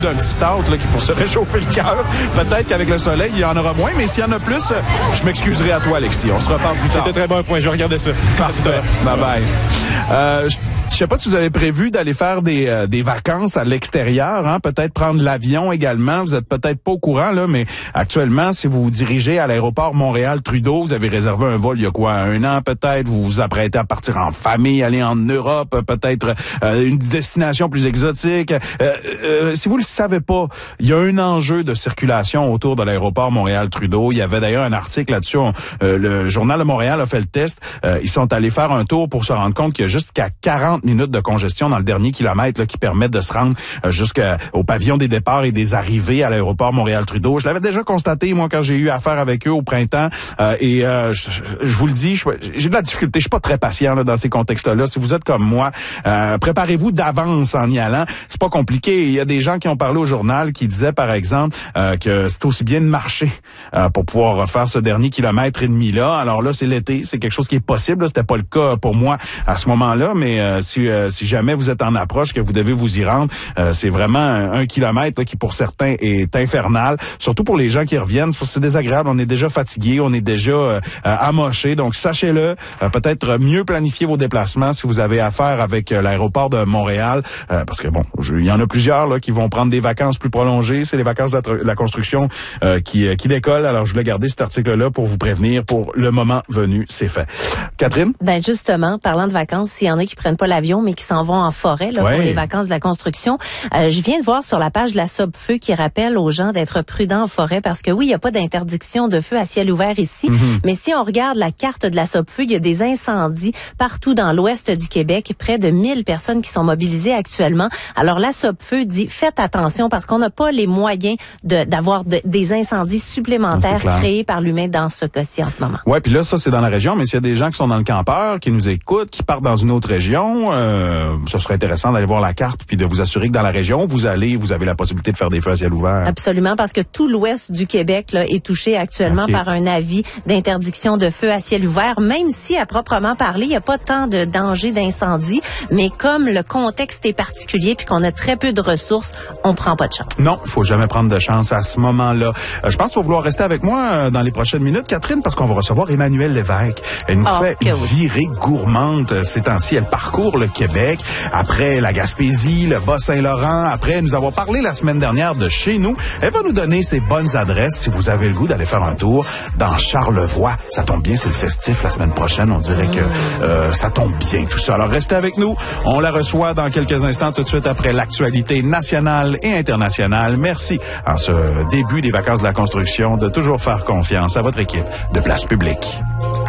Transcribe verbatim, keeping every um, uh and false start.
d'un petit stout là, pour se réchauffer le cœur. Peut-être qu'avec le soleil, il y en aura moins, mais s'il y en a plus, je m'excuserai à toi, Alexis. On se reparle plus tard. C'était très bon point. Je vais regarder ça. Parfait. Bye-bye. Euh, je sais pas si vous avez prévu d'aller faire des, euh, des vacances à l'extérieur, hein? Peut-être prendre l'avion également. Vous êtes peut-être pas au courant, là, mais actuellement, si vous vous dirigez à l'aéroport Montréal-Trudeau, vous avez réservé un vol il y a quoi, un an peut-être, vous vous apprêtez à partir en famille, aller en Europe, peut-être euh, une destination plus exotique. Euh, euh, si vous le savez pas, il y a un enjeu de circulation autour de l'aéroport Montréal-Trudeau. Il y avait d'ailleurs un article là-dessus. On, euh, le Journal de Montréal a fait le test. Euh, ils sont allés faire un tour pour se rendre compte qu'il y a jusqu'à quarante minutes de congestion dans le dernier kilomètre là, qui permettent de se rendre euh, jusqu'au pavillon des départs et des arrivées à l'aéroport Montréal-Trudeau. Je l'avais déjà constaté, moi, quand j'ai eu affaire avec eux au printemps. Euh, et euh, je, je vous le dis, je, j'ai de la difficulté. Je suis pas très patient là, dans ces contextes-là. Si vous êtes comme moi, euh, préparez-vous d'avance en y allant. C'est pas compliqué. Il y a des gens qui ont parlé au journal qui disaient, par exemple, euh, que c'est aussi bien de marcher euh, pour pouvoir refaire ce dernier kilomètre et demi-là. Alors là, c'est l'été. C'est quelque chose qui est possible. Là. C'était pas le cas pour moi à ce moment-là, mais euh, si, euh, si jamais vous êtes en approche, que vous devez vous y rendre, euh, c'est vraiment un, un kilomètre là, qui, pour certains, est infernal. Surtout pour les gens qui reviennent. C'est désagréable. On est déjà fatigué. On est déjà euh, amoché. Donc, sachez-le. Euh, peut-être mieux planifier vos déplacements si vous avez affaire avec euh, l'aéroport de Montréal. Euh, parce que, bon, il y en a plusieurs là qui vont prendre des vacances plus prolongées. C'est les vacances de la, de la construction euh, qui, euh, qui décollent. Alors, je voulais garder cet article-là pour vous prévenir. Pour le moment venu, c'est fait. Catherine? Ben justement, parlant de vacances, s'il y en a qui prennent pas l'avion, mais qui s'en vont en forêt là, ouais. pour les vacances de la construction, euh, je viens de voir sur la page de la Sopfeu qui rappelle aux gens d'être prudents en forêt parce que oui, il n'y a pas d'interdiction de feu à ciel ouvert ici, mm-hmm. mais si on regarde la carte de la Sopfeu, il y a des incendies partout dans l'ouest du Québec, près de mille personnes qui sont mobilisées actuellement. Alors la Sopfeu dit, faites attention parce qu'on n'a pas les moyens de, d'avoir de, des incendies supplémentaires créés par l'humain dans ce cas-ci en ce moment. Ouais, puis là, ça, c'est dans la région, mais s'il y a des gens qui sont dans le campeur, qui nous écoutent, qui partent dans une autre région, euh, ce serait intéressant d'aller voir la carte puis de vous assurer que dans la région, vous allez, vous avez la possibilité de faire des feux à ciel ouvert. Absolument, parce que tout l'ouest du Québec là, est touché actuellement okay. par un avis d'interdiction de feu à ciel ouvert, même si, à proprement parler, il n'y a pas tant de danger d'incendie, mais comme le contexte est particulier puis qu'on a très peu de ressources, on prend pas de chance. Non, il faut jamais prendre de chance à ce moment-là. Euh, je pense qu'il va vouloir rester avec moi euh, dans les prochaines minutes, Catherine, parce qu'on va recevoir Emmanuelle Lévesque. Elle nous oh, fait une oui. virée gourmande ces temps-ci. Elle parcourt le Québec, après la Gaspésie, le Bas-Saint-Laurent, après nous avoir parlé la semaine dernière de chez nous. Elle va nous donner ses bonnes adresses si vous avez le goût d'aller faire un tour dans Charlevoix. Ça tombe bien, c'est le festif la semaine prochaine. On dirait mmh. que euh, ça tombe bien tout ça. Alors restez avec nous. On la reçoit dans quelques instants, tout de suite après l'actualité nationale et internationale. Merci en ce début des vacances de la construction de toujours faire confiance à votre équipe de Place Publique.